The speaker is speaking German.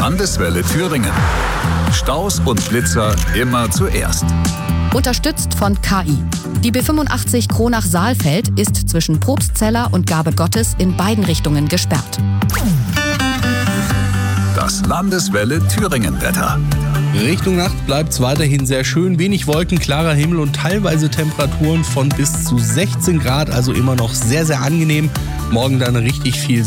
Landeswelle Thüringen. Staus und Blitzer immer zuerst. Unterstützt von KI. Die B85 Kronach-Saalfeld ist zwischen Probstzeller und Gabe Gottes in beiden Richtungen gesperrt. Das Landeswelle Thüringen-Wetter. Richtung Nacht bleibt es weiterhin sehr schön. Wenig Wolken, klarer Himmel und teilweise Temperaturen von bis zu 16 Grad. Also immer noch sehr, sehr angenehm. Morgen dann richtig viel